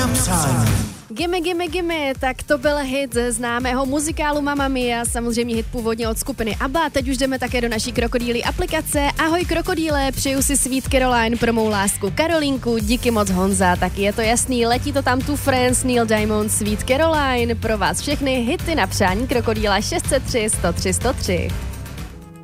na přání. Gimme, tak to byl hit ze známého muzikálu Mamma Mia, samozřejmě hit původně od skupiny ABBA. Teď už jdeme také do naší krokodýlí aplikace. Ahoj krokodýle, přeju si Sweet Caroline pro mou lásku Karolinku, díky moc Honza, tak je to jasný, letí to tam tu Friends, Neil Diamond, Sweet Caroline, pro vás všechny hity na přání krokodýla 603 103 103.